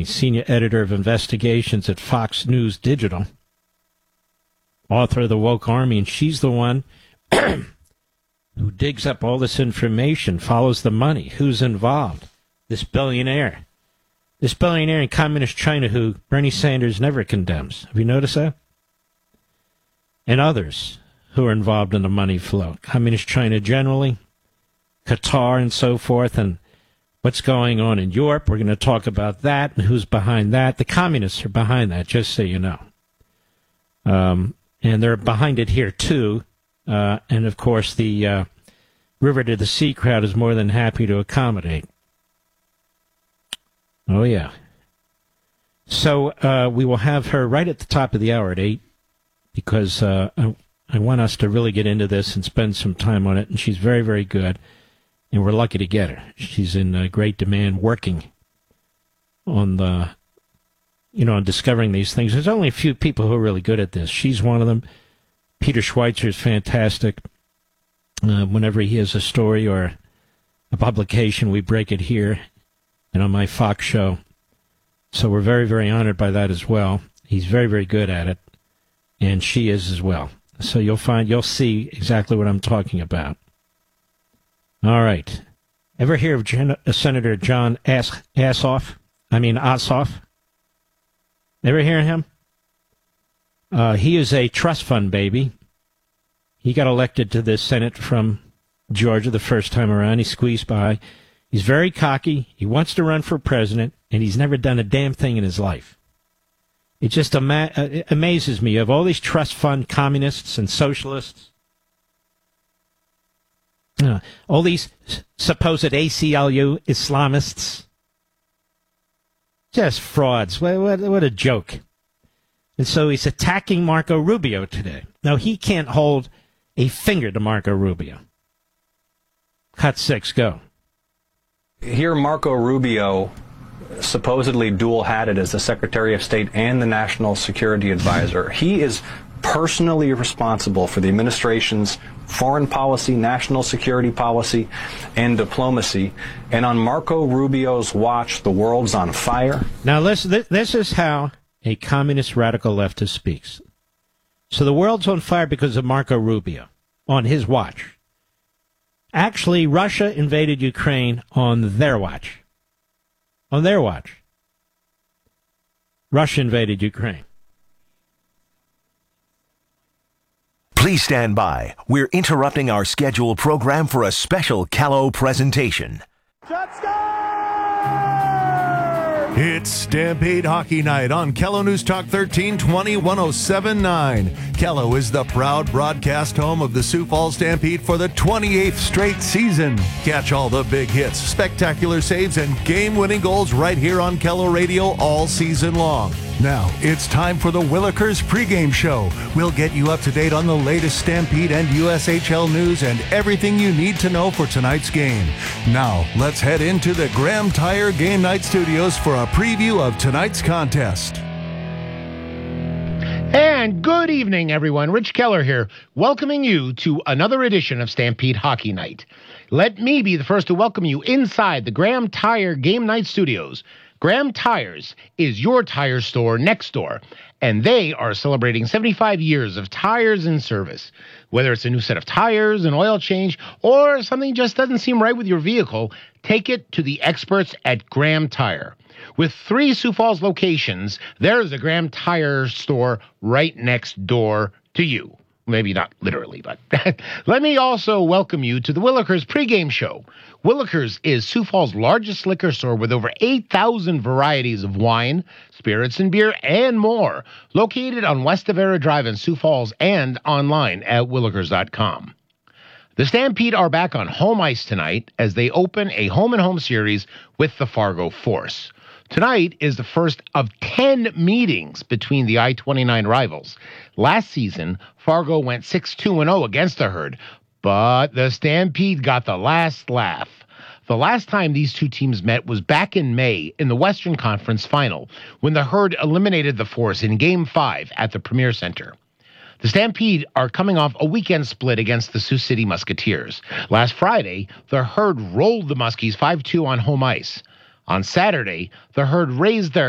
Army, senior editor of investigations at Fox News Digital, author of The Woke Army, and she's the one who digs up all this information, follows the money, who's involved. This billionaire in communist China who Bernie Sanders never condemns. Have you noticed that? And others who are involved in the money flow. Communist China generally, Qatar and so forth, and what's going on in Europe. We're going to talk about that and who's behind that. The communists are behind that, just so you know. And they're behind it here, too. And, of course, the River to the Sea crowd is more than happy to accommodate. Oh, yeah. So we will have her right at the top of the hour at 8 because I want us to really get into this and spend some time on it. And she's very, very good. And we're lucky to get her. She's in great demand working on on discovering these things. There's only a few people who are really good at this. She's one of them. Peter Schweitzer is fantastic. Whenever he has a story or a publication, we break it here and on my Fox show. So we're very, very honored by that as well. He's very, very good at it. And she is as well. So you'll see exactly what I'm talking about. All right. Ever hear of Senator John Ossoff? Ever hear of him? He is a trust fund baby. He got elected to the Senate from Georgia the first time around. He squeezed by. He's very cocky. He wants to run for president, and he's never done a damn thing in his life. It just amazes me of all these trust fund communists and socialists. All these supposed ACLU Islamists. Just frauds. What a joke. And so he's attacking Marco Rubio today. Now, he can't hold a finger to Marco Rubio. Cut 6, go. Here, Marco Rubio, supposedly dual-hatted as the Secretary of State and the National Security Advisor. He is personally responsible for the administration's foreign policy, national security policy, and diplomacy. And on Marco Rubio's watch, the world's on fire. Now, listen, this is how a communist radical leftist speaks. So the world's on fire because of Marco Rubio, on his watch. Actually, Russia invaded Ukraine on their watch. On their watch. Russia invaded Ukraine. Please stand by. We're interrupting our scheduled program for a special Callow presentation. It's Stampede Hockey Night on Callow News Talk 1320 1079. Callow is the proud broadcast home of the Sioux Falls Stampede for the 28th straight season. Catch all the big hits, spectacular saves, and game-winning goals right here on Callow Radio all season long. Now, it's time for the Willikers pregame show. We'll get you up to date on the latest Stampede and USHL news and everything you need to know for tonight's game. Now, let's head into the Graham Tire Game Night Studios for a preview of tonight's contest. And good evening, everyone. Rich Keller here, welcoming you to another edition of Stampede Hockey Night. Let me be the first to welcome you inside the Graham Tire Game Night Studios. Graham Tires is your tire store next door, and they are celebrating 75 years of tires in service. Whether it's a new set of tires, an oil change, or something just doesn't seem right with your vehicle, take it to the experts at Graham Tire. With 3 Sioux Falls locations, there's a Graham Tire store right next door to you. Maybe not literally, but let me also welcome you to the Willikers pregame show. Willikers is Sioux Falls' largest liquor store with over 8,000 varieties of wine, spirits, and beer, and more. Located on West Avera Drive in Sioux Falls and online at willikers.com. The Stampede are back on home ice tonight as they open a home-and-home series with the Fargo Force. Tonight is the first of 10 meetings between the I-29 rivals. Last season, Fargo went 6-2-0 against the Herd, but the Stampede got the last laugh. The last time these two teams met was back in May in the Western Conference Final, when the Herd eliminated the Force in Game 5 at the Premier Center. The Stampede are coming off a weekend split against the Sioux City Musketeers. Last Friday, the Herd rolled the Muskies 5-2 on home ice. On Saturday, the Herd raised their